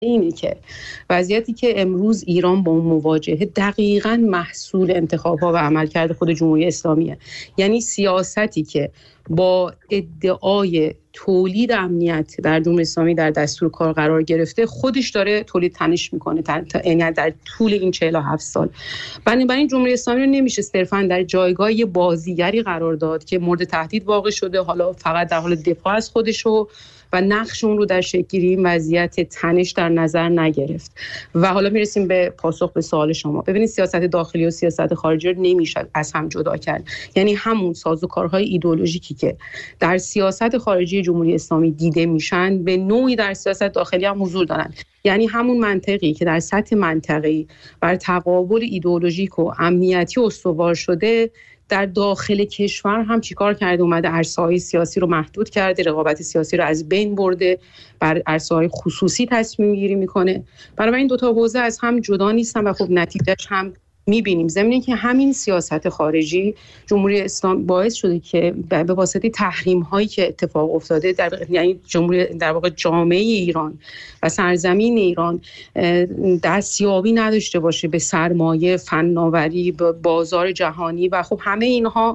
اینه که وضعیتی که امروز ایران با اون مواجهه دقیقاً محصول انتخاب‌ها و عملکرد خود جمهوری اسلامیه. یعنی سیاستی که با ادعای تولید امنیت در جمهوری اسلامی در دستور کار قرار گرفته، خودش داره تولید تنش میکنه در طول این 47 سال. بنابراین جمهوری اسلامی رو نمیشه صرفاً در جایگاه یه بازیگری قرار داد که مورد تهدید واقع شده، حالا فقط در حال دفاع از خودش و نقش اون رو در شکل‌گیری این وضعیت تنش در نظر نگرفت. و حالا میرسیم به پاسخ به سوال شما. ببینید سیاست داخلی و سیاست خارجی رو نمیشه از هم جدا کرد. یعنی همون سازوکارهای ایدئولوژیکی که در سیاست خارجی جمهوری اسلامی دیده میشن به نوعی در سیاست داخلی هم حضور دارن. یعنی همون منطقی که در سطح منطقه‌ای بر تقابل ایدئولوژیک و امنیتی استوار شده، در داخل کشور هم چیکار کرده؟ اومده عرصه‌های سیاسی رو محدود کرده، رقابت سیاسی رو از بین برده، بر عرصه‌های خصوصی تصمیم گیری میکنه. برای این دو تا حوزه از هم جدا نیستن و خب نتیجهش هم میبینیم. ضمن اینکه همین سیاست خارجی جمهوری اسلامی باعث شده که به واسطه تحریم هایی که اتفاق افتاده یعنی در واقع جامعه ایران و سرزمین ایران دستیابی نداشته باشه به سرمایه، فناوری، بازار جهانی و خب همه اینها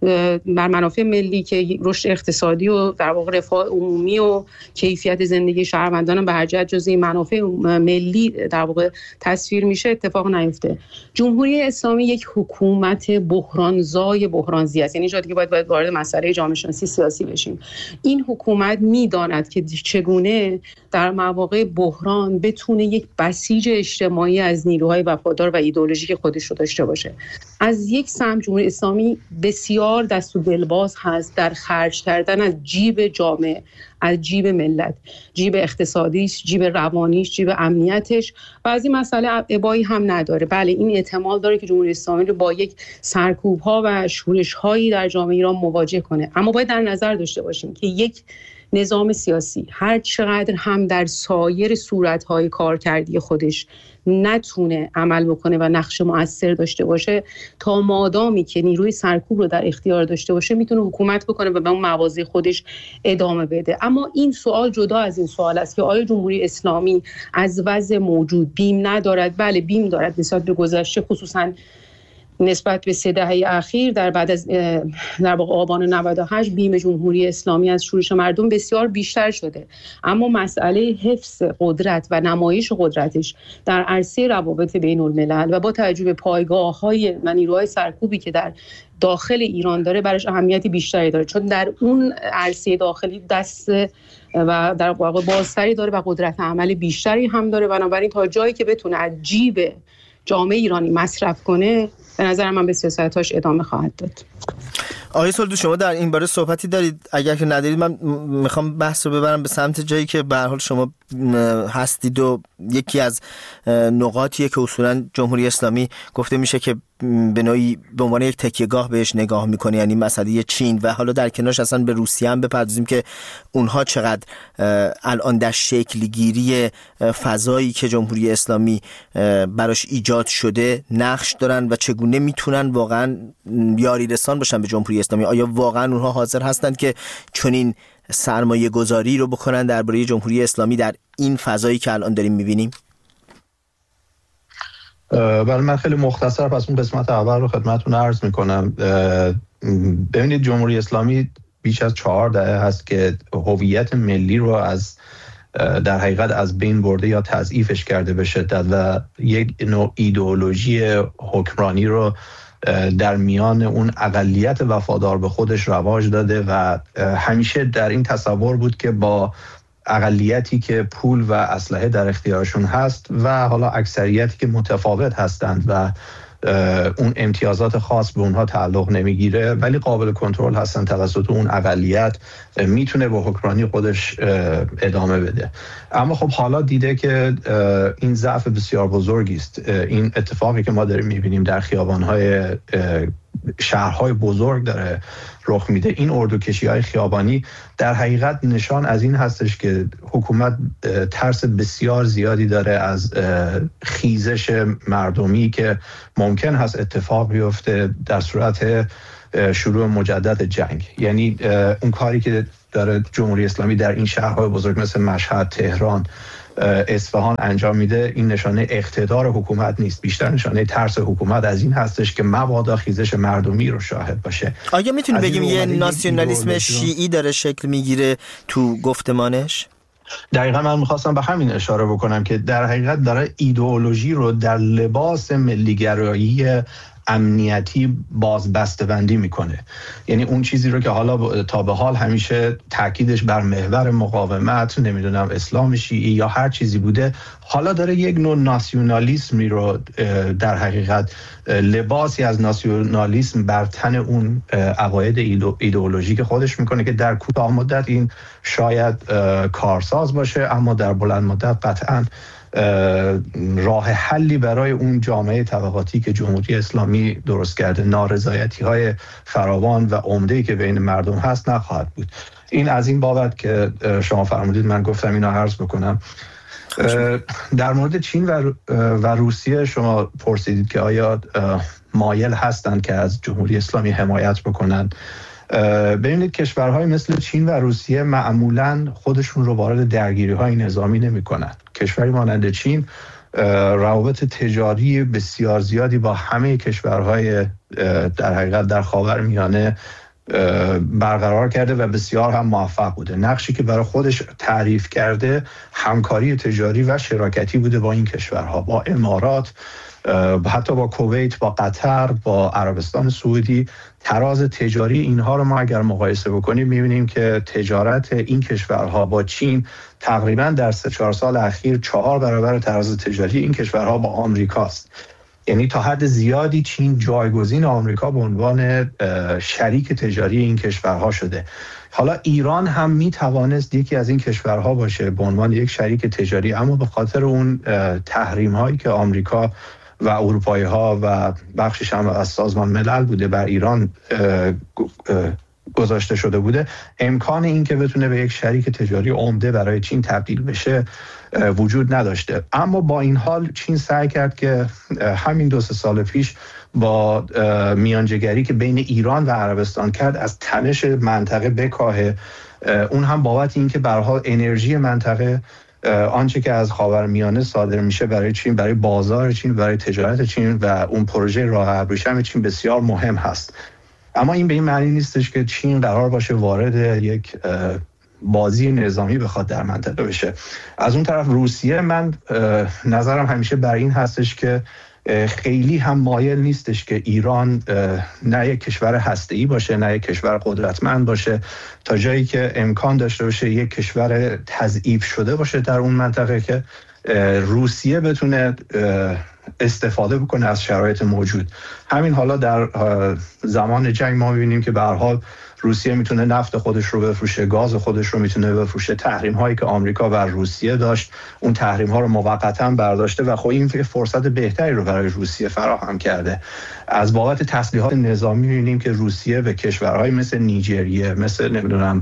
بر منافع ملی که رشد اقتصادی و در واقع رفاه عمومی و کیفیت زندگی شهروندان به هر جهت جزئی منافع ملی در واقع تصویر میشه اتفاق نیفته. جمهوری اسلامی یک حکومت بحرانزای بحرانزی است. یعنی جایی که باید وارد مسئله جامعه شناسی سیاسی بشیم. این حکومت میداند که چگونه در مواقع بحران بتونه یک بسیج اجتماعی از نیروهای وفادار و ایدئولوژیک خودش رو داشته باشه. از یک سمت جمهوری اسلامی بسیار دست و دلباز هست در خرج کردن از جیب جامعه، از جیب ملت، جیب اقتصادیش، جیب روانیش، جیب امنیتش و از این مسئله ابایی هم نداره. بله این احتمال داره که جمهوری اسلامی رو با یک سرکوب‌ها و شورش‌هایی در جامعه ایران مواجه کنه، اما باید در نظر داشته باشیم که یک نظام سیاسی هر چقدر هم در سایر صورت‌های کارکردی خودش نتونه عمل بکنه و نقش مؤثر داشته باشه، تا مادامی که نیروی سرکوب رو در اختیار داشته باشه میتونه حکومت بکنه و به اون مواضع خودش ادامه بده. اما این سوال جدا از این سوال است که آیا جمهوری اسلامی از وضع موجود بیم ندارد؟ بله بیم دارد نسبت به گذشته، خصوصاً نسبت به 3 دهه اخیر. در بعد از در واقع آبان 98 بیم جمهوری اسلامی از شورش مردم بسیار بیشتر شده، اما مسئله حفظ قدرت و نمایش قدرتش در عرصه روابط بین الملل و با توجه به پایگاه‌های و نیروهای سرکوبی که در داخل ایران داره براش اهمیتی بیشتری داره، چون در اون عرصه داخلی دست و در واقع بازتری داره و قدرت عمل بیشتری هم داره. بنابراین تا جایی که بتونه از جیب جامعه ایرانی مصرف کنه، به نظر من به سیاستاش ادامه خواهد داد. آقای سولدو شما در این باره صحبتی دارید؟ اگر که ندارید من میخوام بحث رو ببرم به سمت جایی که به هر حال شما هستید و یکی از نقاطیه که اصولا جمهوری اسلامی گفته میشه که به نوعی به عنوان یک تکیهگاه بهش نگاه میکنه، یعنی مسئله چین و حالا در کنارش اصلا به روسیه هم بپردازیم که اونها چقدر الان در شکل گیری فضایی که جمهوری اسلامی براش ایجاد شده نقش دارن و چگونه میتونن واقعا یاری رسان باشن به جمهوری اسلامی. آیا واقعا اونها حاضر هستند که چنین سرمایه گذاری رو بکنن درباره جمهوری اسلامی در این فضایی که الان داریم میبینیم؟ ولی من خیلی مختصر پس اون قسمت اول رو خدمتتون عرض میکنم. ببینید جمهوری اسلامی بیش از 4 دهه هست که هویت ملی رو در حقیقت از بین برده یا تضعیفش کرده به شدت و یک نوع ایدئولوژی حکمرانی رو در میان اون اقلیت وفادار به خودش رواج داده و همیشه در این تصور بود که با اقلیتی که پول و اسلحه در اختیارشون هست و حالا اکثریتی که متفاوت هستند و اون امتیازات خاص به اونها تعلق نمیگیره ولی قابل کنترل هستن توسط اون اقلیت، میتونه با حکمرانی خودش ادامه بده. اما خب حالا دیده که این ضعف بسیار بزرگی است. این اتفاقی که ما داریم میبینیم در خیابان‌های شهرهای بزرگ داره رخ میده، این اردوکشی‌های خیابانی در حقیقت نشان از این هستش که حکومت ترس بسیار زیادی داره از خیزش مردمی که ممکن هست اتفاق بیفته در صورت شروع مجدد جنگ. یعنی اون کاری که داره جمهوری اسلامی در این شهرهای بزرگ مثل مشهد، تهران اصفهان انجام میده این نشانه اقتدار حکومت نیست، بیشتر نشانه ترس حکومت از این هستش که مبادا خیزش مردمی رو شاهد باشه. آیا میتونی بگیم یه ناسیونالیسم شیعی داره شکل میگیره تو گفتمانش؟ دقیقا من میخواستم به همین اشاره بکنم که در حقیقت داره ایدئولوژی رو در لباس ملیگرایی امنیتی بازبسته‌بندی میکنه. یعنی اون چیزی رو که حالا تا به حال همیشه تاکیدش بر محور مقاومت، نمیدونم اسلام شیعی یا هر چیزی بوده، حالا داره یک نوع ناسیونالیسمی رو در حقیقت لباسی از ناسیونالیسم بر تن اون عقاید ایدئولوژیک خودش میکنه که در کوتاه مدت این شاید کارساز باشه، اما در بلند مدت قطعاً راه حلی برای اون جامعه طبقاتی که جمهوری اسلامی درست کرده، نارضایتی‌های فراوان و عمده‌ای که بین مردم هست نخواهد بود. این از این بابت که شما فرمودید من گفتم اینا عرض بکنم. در مورد چین و روسیه شما پرسیدید که آیا مایل هستند که از جمهوری اسلامی حمایت بکنن. ببینید کشورهای مثل چین و روسیه معمولاً خودشون رو وارد درگیری‌های نظامی نمی‌کنن. کشوری مانند چین روابط تجاری بسیار زیادی با همه کشورهای در حقیقت در خاورمیانه برقرار کرده و بسیار هم موفق بوده. نقشی که برای خودش تعریف کرده همکاری تجاری و شراکتی بوده با این کشورها، با امارات، حتی با کویت، با قطر، با عربستان سعودی. تراز تجاری اینها رو ما اگر مقایسه بکنیم می‌بینیم که تجارت این کشورها با چین تقریباً در 3-4 سال اخیر 4 برابر تراز تجاری این کشورها با آمریکاست. یعنی تا حد زیادی چین جایگزین آمریکا به عنوان شریک تجاری این کشورها شده. حالا ایران هم میتوانست یکی از این کشورها باشه به عنوان یک شریک تجاری، اما به خاطر اون تحریم هایی که آمریکا و اروپایی ها و بخشش هم از سازمان ملل بوده بر ایران گذاشته شده بوده، امکان این که بتونه به یک شریک تجاری عمده برای چین تبدیل بشه وجود نداشته. اما با این حال چین سعی کرد که همین 2-3 سال پیش با میانجیگری که بین ایران و عربستان کرد از تنش منطقه بکاهه. اون هم بابت این که به هر حال انرژی منطقه، آنچه که از خاورمیانه صادر میشه برای چین، برای بازار چین، برای تجارت چین و اون پروژه راه ابریشم چین بسیار مهم هست. اما این به این معنی نیستش که چین قرار باشه وارد یک بازی نظامی بخواد در منطقه بشه. از اون طرف روسیه، من نظرم همیشه بر این هستش که خیلی هم مایل نیستش که ایران نه یک کشور هسته‌ای باشه نه یک کشور قدرتمند باشه، تا جایی که امکان داشته باشه یک کشور تضعیف شده باشه در اون منطقه که روسیه بتونه استفاده بکنه از شرایط موجود. همین حالا در زمان جنگ ما می‌بینیم که به هر حال روسیه میتونه نفت خودش رو بفروشه، گاز خودش رو میتونه بفروشه. تحریم هایی که آمریکا بر روسیه داشت اون تحریم ها رو موقتا برداشته و خب این فرصت بهتری رو برای روسیه فراهم کرده. از بابت تسلیحات نظامی میبینیم که روسیه به کشورهای مثل نیجریه، مثل نمیدونم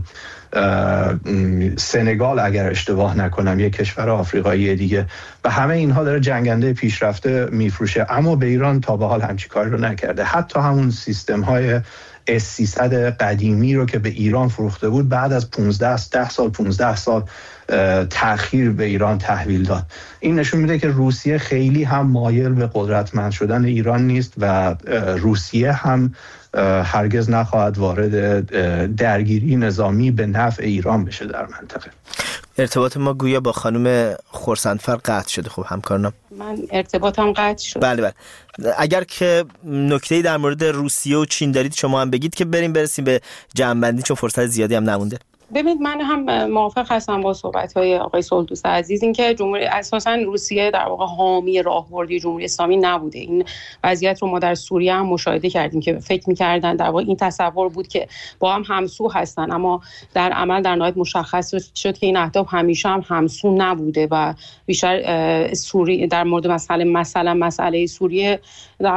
سنگال اگر اشتباه نکنم، یک کشور آفریقایی دیگه، و همه اینها داره جنگنده پیشرفته میفروشه، اما به ایران تا به حال همچین کاری رو نکرده. حتی همون سیستم های S-300 قدیمی رو که به ایران فروخته بود بعد از 15 سال تأخیر به ایران تحویل داد. این نشون میده که روسیه خیلی هم مایل به قدرتمند شدن ایران نیست و روسیه هم هرگز نخواهد وارد درگیری نظامی به نفع ایران بشه در منطقه. ارتباط ما گویا با خانم خرسندفر قطع شده. خب همکارانم من ارتباطم قطع شد. بله. اگر که نکته‌ای در مورد روسیه و چین دارید شما هم بگید که برسیم به جمع‌بندی، چون فرصت زیادی هم نمونده. ببینید من هم موافق هستم با صحبت‌های آقای سلطوس عزیز، این که جمهوری اساساً روسیه در واقع حامی راهبردی جمهوری اسلامی نبوده. این وضعیت رو ما در سوریه هم مشاهده کردیم که فکر می‌کردن در واقع این تصور بود که با هم همسو هستن، اما در عمل در نهایت مشخص شد که این اهداف همیشه هم همسو نبوده و بیشتر سوریه در مورد مسئله سوریه در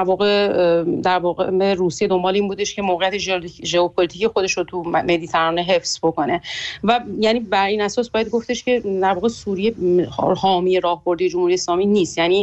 واقع روسیه دنبال این بودش که موقعیت ژئوپلیتیکی خودش رو تو مدیترانه حفظ بکنه. میکنه و یعنی بر این اساس باید گفتش که در واقع سوریه حامی راهبردی جمهوری اسلامی نیست، یعنی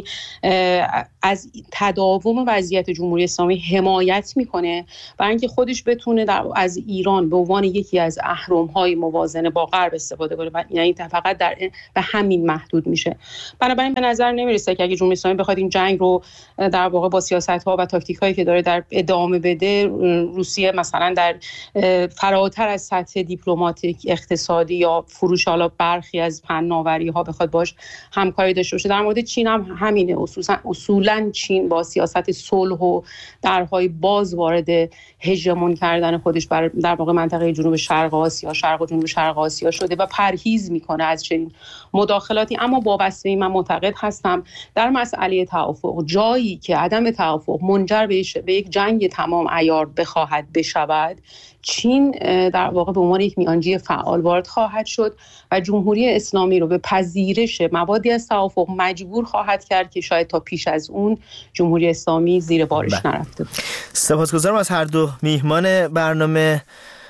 از تداوم وضعیت جمهوری اسلامی حمایت میکنه برای اینکه خودش بتونه از ایران به عنوان یکی از اهرم‌های موازنه با غرب استفاده کنه، یعنی فقط به همین محدود میشه. بنابراین به نظر نمیرسه که اگه جمهوری اسلامی بخواد این جنگ رو در واقع با سیاست‌ها و تاکتیک‌هایی که داره در ادامه بده، روسیه مثلا در فراتر از سطح دیپلماتیک، اقتصادی یا فروش حالا برخی از فناوری‌ها بخواد باش همکاری داشته باشه. در مورد چین هم همینه، اصولاً چین با سیاست صلح و درهای باز وارد هژمون کردن خودش در واقع منطقه جنوب شرق آسیا، شرق و جنوب شرق آسیا شده و پرهیز میکنه از چنین مداخلاتی. اما وابسته این من معتقد هستم در مسئله توافق، جایی که عدم توافق منجر به یک جنگ تمام عیار بخواهد بشود، چین در واقع به عنوان یک میانجی فعال وارد خواهد شد و جمهوری اسلامی رو به پذیرش موادی از توافق مجبور خواهد کرد که شاید تا پیش از اون جمهوری اسلامی زیر بارش نرفته. سپاسگزارم از هر دو میهمان برنامه،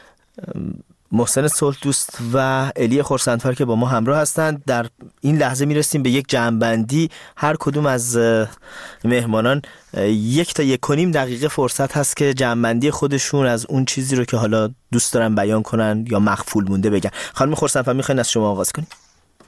محسن صلحدوست و الی خرسندفر که با ما همراه هستند. در این لحظه میرسیم به یک جمع‌بندی. هر کدوم از مهمانان 1 تا 1.5 دقیقه فرصت هست که جمع‌بندی خودشون از اون چیزی رو که حالا دوست دارن بیان کنن یا مخفول مونده بگن. خانم خرسندفر میخواین از شما آغاز کنیم؟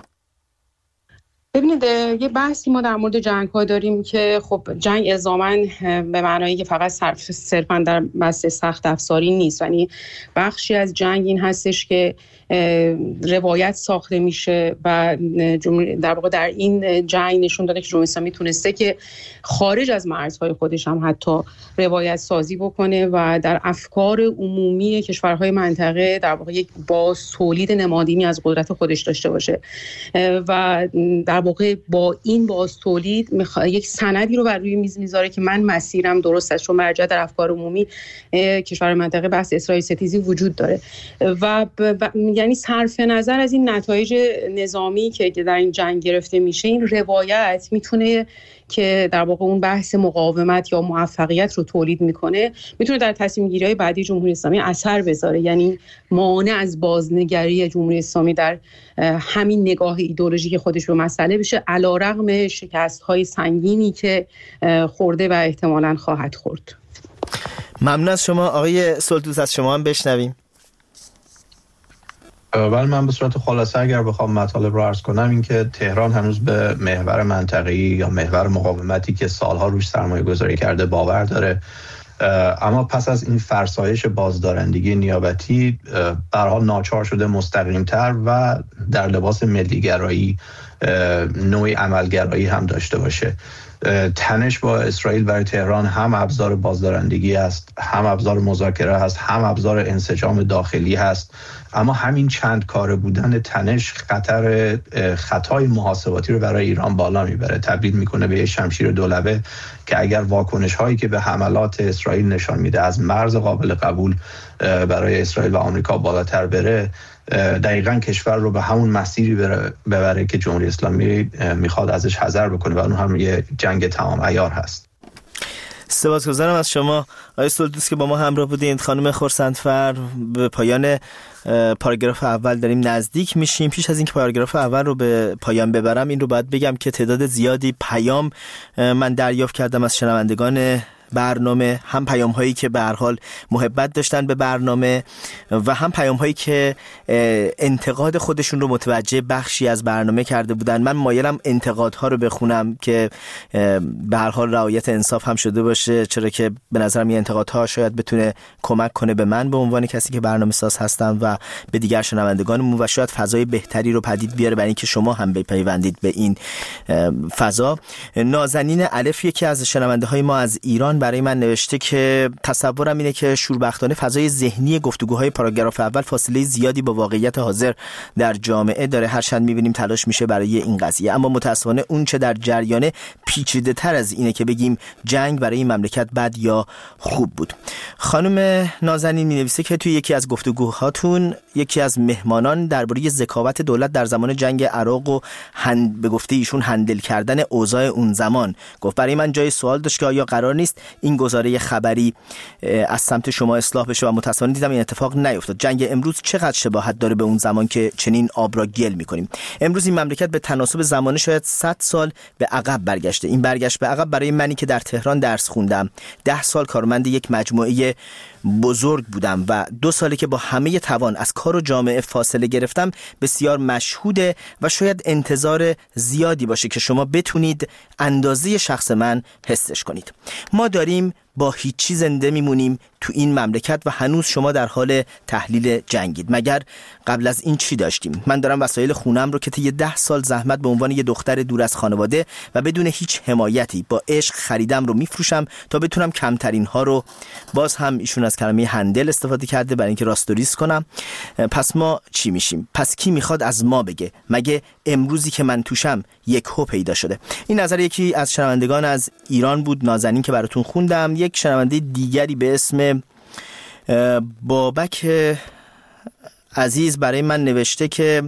ببینید، یه بحثی ما در مورد جنگ‌ها داریم که خب جنگ الزاماً به معنایی که فقط صرفاً در بحث سخت افزاری نیست، یعنی بخشی از جنگ این هستش که روایت ساخته میشه و در واقع در این جنگ نشون داده که جمهوری اسلامی تونسته که خارج از مرزهای خودش هم حتی روایت سازی بکنه و در افکار عمومی کشورهای منطقه در واقع یک باز تولید نمادینی از قدرت خودش داشته باشه و در واقع با این باز تولید یک سندی رو بر روی میز میذاره که من مسیرم درست است، چون مرجع در افکار عمومی کشور منطقه بحث اسرائیل ستیزی وجود داره و یعنی صرف نظر از این نتایج نظامی که در این جنگ گرفته میشه، این روایت میتونه که در واقع اون بحث مقاومت یا موفقیت رو تولید میکنه، میتونه در تصمیم گیری‌های بعدی جمهوری اسلامی اثر بذاره، یعنی مانع از بازنگری جمهوری اسلامی در همین نگاه ایدئولوژیک خودش به مسئله بشه، علیرغم شکست‌های سنگینی که خورده و احتمالاً خواهد خورد. ممنون از شما آقای صلحدوست. از شما هم بشنویم. ولی من به صورت خلاصه اگر بخوام مطالب رو عرض کنم، این که تهران هنوز به محور منطقه‌ای یا محور مقاومتی که سالها روش سرمایه گذاری کرده باور داره، اما پس از این فرسایش بازدارندگی نیابتی به هر حال ناچار شده مستقیم‌تر و در لباس ملی‌گرایی نوعی عملگرایی هم داشته باشه. تنش با اسرائیل برای تهران هم ابزار بازدارندگی است، هم ابزار مذاکره است، هم ابزار انسجام داخلی هست. اما همین چند کاره بودن تنش خطای محاسباتی رو برای ایران بالا میبره، تبدیل میکنه به یه شمشیر دولبه که اگر واکنش هایی که به حملات اسرائیل نشان میده از مرز قابل قبول برای اسرائیل و آمریکا بالاتر بره، دقیقاً کشور رو به همون مسیری ببره که جمهوری اسلامی میخواد ازش حذر بکنه و اون هم یه جنگ تمام عیار هست. سپاسگزارم از شما آقای صلحدوست که با ما همراه بودین. خانم خرسندفر، به پایان پاراگراف اول داریم نزدیک میشیم. پیش از اینکه پاراگراف اول رو به پایان ببرم این رو باید بگم که تعداد زیادی پیام من دریافت کردم از شنوندگان برنامه، هم پیام هایی که به هر حال محبت داشتن به برنامه و هم پیام هایی که انتقاد خودشون رو متوجه بخشی از برنامه کرده بودن. من مایلم انتقادها رو بخونم که به هر حال رعایت انصاف هم شده باشه، چرا که به نظرم این انتقادها شاید بتونه کمک کنه به من به عنوان کسی که برنامه ساز هستم و به دیگر شنوندگانمون و شاید فضای بهتری رو پدید بیاره برای اینکه شما هم بپیوندید به این فضا. نازنین الف، یکی از شنونده های ما از ایران، برای من نوشته که تصورم اینه که شوربختانه فضای ذهنی گفتگوهای پاراگراف اول فاصله زیادی با واقعیت حاضر در جامعه داره. هر چند می‌بینیم تلاش میشه برای این قضیه، اما متأسفانه اون چه در جریانه پیچیده‌تر از اینه که بگیم جنگ برای این مملکت بد یا خوب بود. خانم نازنین می‌نویسه که توی یکی از گفتگوهاتون یکی از مهمانان درباره ذکاوت دولت در زمان جنگ عراق و به گفته ایشون هندل کردن اوضاع اون زمان گفت. برای من جای سوال داشت که آیا قرار نیست این گزاره خبری از سمت شما اصلاح بشه و متأسفانه دیدم این اتفاق نیفتاد. جنگ امروز چقدر شباهت داره به اون زمان که چنین آب را گل می‌کنیم. امروز این مملکت به تناسب زمانه شاید 100 سال به عقب برگشته. این برگشت به عقب برای منی که در تهران درس خوندم، 10 سال کارمند یک مجموعه بزرگ بودم و 2 ساله که با همه توان از کار و جامعه فاصله گرفتم، بسیار مشهوده و شاید انتظار زیادی باشه که شما بتونید اندازه شخص من حسش کنید. ما داریم با هیچی زنده میمونیم تو این مملکت و هنوز شما در حال تحلیل جنگید. مگر قبل از این چی داشتیم؟ من دارم وسایل خونم رو که طی 10 سال زحمت به عنوان یه دختر دور از خانواده و بدون هیچ حمایتی با عشق خریدم رو میفروشم تا بتونم کمترین ها رو، باز هم ایشون از کلمه هندل استفاده کرده برای اینکه راستوریس کنم. پس ما چی میشیم؟ پس کی میخواد از ما بگه؟ مگه امروزی که من توشم یک هو پیدا شده؟ این نظر یکی از شنوندگان از ایران بود، نازنین، که براتون خوندم. یک شنونده دیگری به اسم بابک عزیز برای من نوشته که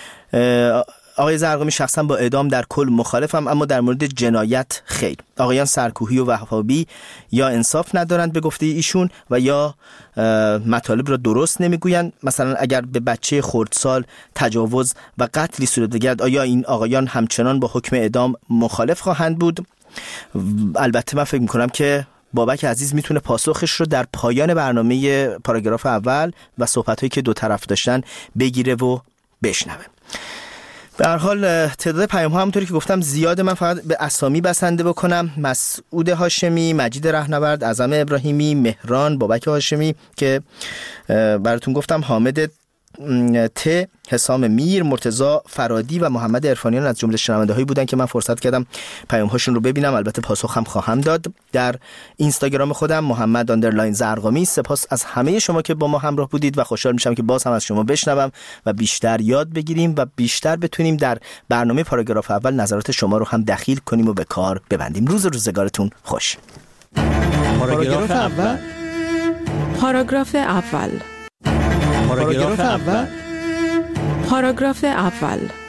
آقای زرقامی، شخصا با اعدام در کل مخالفم، اما در مورد جنایت خیر. آقایان سرکوهی و وهابی یا انصاف ندارند به گفته ایشون و یا مطالب را درست نمیگویند. مثلا اگر به بچه خردسال تجاوز و قتلی صورت بگیرد، آیا این آقایان همچنان با حکم اعدام مخالف خواهند بود؟ البته من فکر میکنم که بابک عزیز میتونه پاسخش رو در پایان برنامه پاراگراف اول و صحبت‌هایی که دو طرف داشتن بگیره و بشنوه. به هر حال تعداد پیام‌ها همونطوری که گفتم زیاده، من فقط به اسامی بسنده بکنم. مسعود هاشمی، مجید رهنورد، اعظم ابراهیمی، مهران، بابک هاشمی که براتون گفتم، حامد ت، حسام میر، مرتضی فرادی و محمد عرفانیان از جمله شنونده‌هایی بودن که من فرصت کردم پیام‌هاشون رو ببینم. البته پاسخ هم خواهم داد در اینستاگرام خودم محمد _زرقامی. سپاس از همه شما که با ما همراه بودید و خوشحال میشم که باز هم از شما بشنوم و بیشتر یاد بگیریم و بیشتر بتونیم در برنامه پاراگراف اول نظرات شما رو هم دخیل کنیم و به کار ببندیم. روزگارتون خوش. پاراگراف اول. پاراگراف اول. پاراگراف اول. پاراگراف اول.